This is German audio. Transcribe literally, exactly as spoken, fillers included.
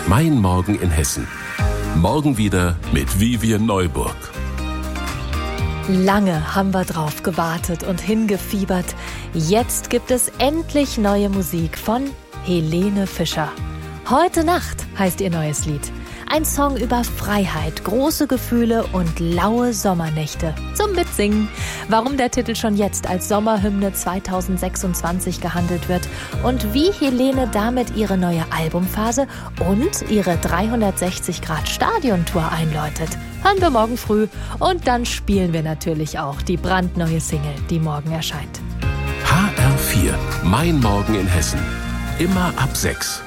Mein Morgen in Hessen. Morgen wieder mit Vivian Neuburg. Lange haben wir drauf gewartet und hingefiebert. Jetzt gibt es endlich neue Musik von Helene Fischer. Heute Nacht heißt ihr neues Lied. Ein Song über Freiheit, große Gefühle und laue Sommernächte. Zum Mitsingen. Warum der Titel schon jetzt als Sommerhymne zweitausendsechsundzwanzig gehandelt wird und wie Helene damit ihre neue Albumphase und ihre dreihundertsechzig Grad Stadiontour einläutet. Hören wir morgen früh und dann spielen wir natürlich auch die brandneue Single, die morgen erscheint. H R vier, Mein Morgen in Hessen. Immer ab sechs.